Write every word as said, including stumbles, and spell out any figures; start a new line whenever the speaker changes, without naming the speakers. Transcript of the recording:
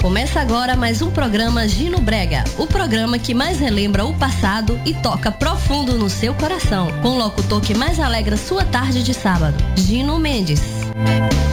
Começa agora mais um programa Gino Brega, o programa que mais relembra o passado e toca profundo no seu coração, com o locutor que mais alegra sua tarde de sábado, Gino Mendes.